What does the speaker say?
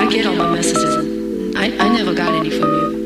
get all my messages. I never got any from you.